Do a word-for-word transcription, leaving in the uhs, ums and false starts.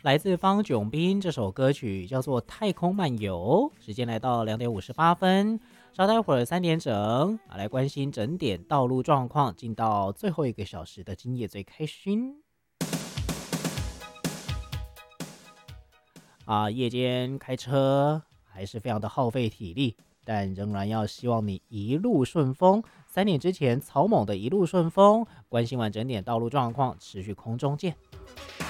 来自方炯斌，这首歌曲叫做《太空漫游》。时间来到两点五十八分，稍待会儿三点整，来关心整点道路状况，进到最后一个小时的今夜最开心。啊，夜间开车还是非常的耗费体力，但仍然要希望你一路顺风。三点之前，草蜢的一路顺风。关心完整点道路状况，持续空中见。